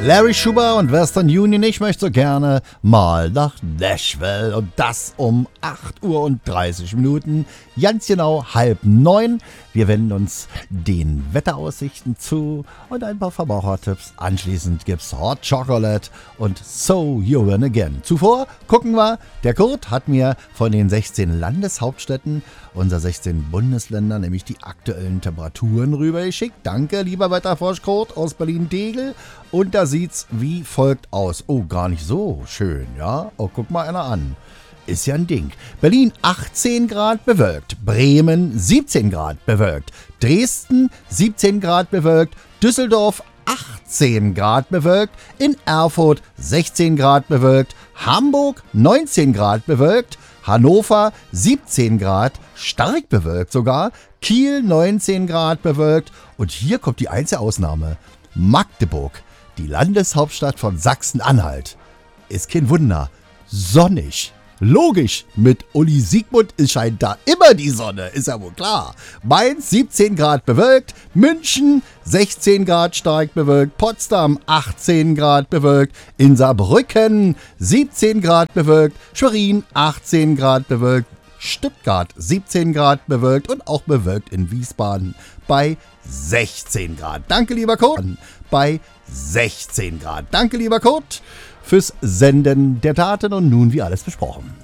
Larry Schuber und Western Union, ich möchte so gerne mal nach Nashville und das um 8:30 Uhr, ganz genau 8:30. Wir wenden uns den Wetteraussichten zu und ein paar Verbrauchertipps. Anschließend gibt's Hot Chocolate und So You Win Again. Zuvor gucken wir, der Kurt hat mir von den 16 Landeshauptstädten unserer 16 Bundesländer nämlich die aktuellen Temperaturen rübergeschickt. Danke, lieber Wetterfrosch Kurt aus Berlin-Tegel. Und da sieht's wie folgt aus. Oh, gar nicht so schön, ja? Oh, guck mal einer an. Ist ja ein Ding. Berlin 18 Grad bewölkt. Bremen 17 Grad bewölkt. Dresden 17 Grad bewölkt. Düsseldorf 18 Grad bewölkt. In Erfurt 16 Grad bewölkt. Hamburg 19 Grad bewölkt. Hannover 17 Grad, stark bewölkt sogar. Kiel 19 Grad bewölkt. Und hier kommt die einzige Ausnahme. Magdeburg, die Landeshauptstadt von Sachsen-Anhalt. Ist kein Wunder. Sonnig. Logisch, mit Uli Siegmund scheint da immer die Sonne, ist ja wohl klar. Mainz 17 Grad bewölkt, München 16 Grad stark bewölkt, Potsdam 18 Grad bewölkt, in Saarbrücken 17 Grad bewölkt, Schwerin 18 Grad bewölkt, Stuttgart 17 Grad bewölkt und auch bewölkt in Wiesbaden bei 16 Grad. Danke, lieber Kurt. Bei 16 Grad. Danke, lieber Kurt, fürs Senden der Daten und nun wie alles besprochen.